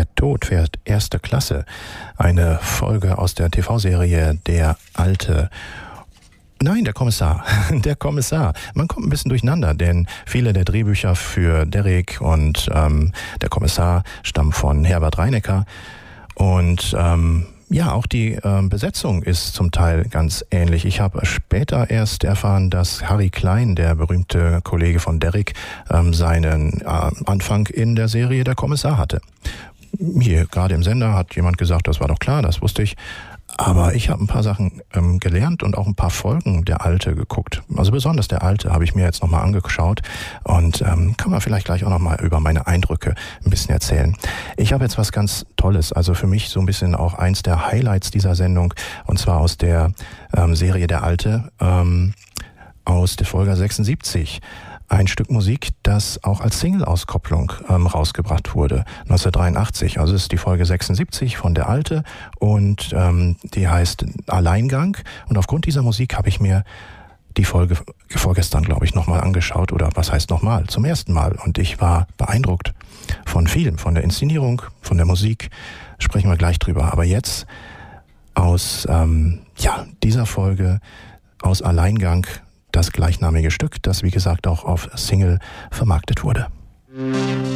Der Tod fährt erste Klasse. Eine Folge aus der TV-Serie Der Alte. Nein, der Kommissar. Der Kommissar. Man kommt ein bisschen durcheinander, denn viele der Drehbücher für Derrick und der Kommissar stammen von Herbert Reinecker. Und ja, auch die Besetzung ist zum Teil ganz ähnlich. Ich habe später erst erfahren, dass Harry Klein, der berühmte Kollege von Derrick, seinen Anfang in der Serie Der Kommissar hatte. Hier, gerade im Sender, hat jemand gesagt, das war doch klar, das wusste ich. Aber ich habe ein paar Sachen gelernt und auch ein paar Folgen Der Alte geguckt. Also besonders Der Alte habe ich mir jetzt nochmal angeschaut und kann man vielleicht gleich auch nochmal über meine Eindrücke ein bisschen erzählen. Ich habe jetzt was ganz Tolles, also für mich so ein bisschen auch eins der Highlights dieser Sendung, und zwar aus der Serie Der Alte, aus der Folge 76. Ein Stück Musik, das auch als Single-Auskopplung rausgebracht wurde, 1983. Also es ist die Folge 76 von Der Alte und die heißt Alleingang. Und aufgrund dieser Musik habe ich mir die Folge vorgestern, glaube ich, nochmal angeschaut. Oder was heißt nochmal? Zum ersten Mal. Und ich war beeindruckt von vielem, von der Inszenierung, von der Musik. Sprechen wir gleich drüber. Aber jetzt aus dieser Folge, aus Alleingang, das gleichnamige Stück, das wie gesagt auch auf Single vermarktet wurde.